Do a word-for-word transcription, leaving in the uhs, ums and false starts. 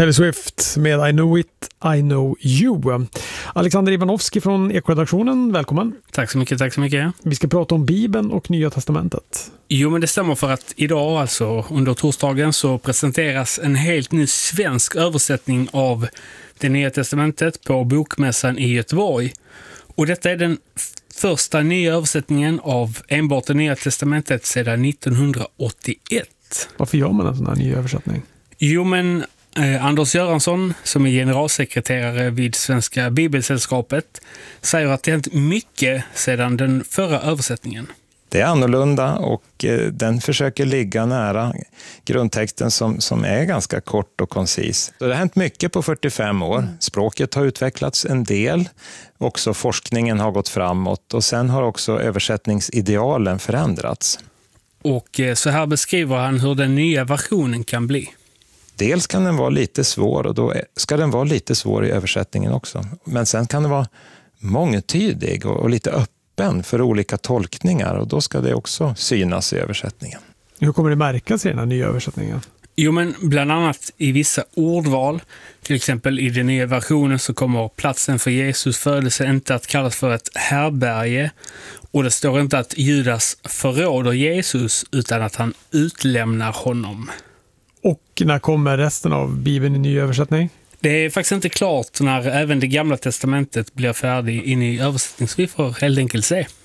Taylor Swift med I know it, I know you. Alexander Ivanovski från Ekoredaktionen, välkommen. Tack så mycket, tack så mycket. Vi ska prata om Bibeln och Nya Testamentet. Jo, men det stämmer, för att idag, alltså under torsdagen, så presenteras en helt ny svensk översättning av det Nya Testamentet på Bokmässan i Göteborg. Och detta är den första nya översättningen av enbart det Nya Testamentet sedan nittonhundraåttioett. Varför gör man en sån här ny översättning? Jo, men eh, Anders Göransson, som är generalsekreterare vid Svenska Bibelsällskapet, säger att det har hänt mycket sedan den förra översättningen. Det är annorlunda och eh, den försöker ligga nära grundtexten som, som är ganska kort och koncis. Så det har hänt mycket på fyrtiofem år. Språket har utvecklats en del. Också forskningen har gått framåt och sen har också översättningsidealen förändrats. Och eh, så här beskriver han hur den nya versionen kan bli. Dels kan den vara lite svår, och då ska den vara lite svår i översättningen också. Men sen kan den vara mångtydig och, och lite öppen för olika tolkningar, och då ska det också synas i översättningen. Hur kommer det märkas i den här nya översättningen? Jo, men bland annat i vissa ordval. Till exempel i den nya versionen så kommer platsen för Jesus födelse inte att kallas för ett härberge. Och det står inte att Judas förråder Jesus, utan att han utlämnar honom. Och när kommer resten av Bibeln i ny översättning? Det är faktiskt inte klart när även det gamla testamentet blir färdigt in i översättning, så vi får helt enkelt se.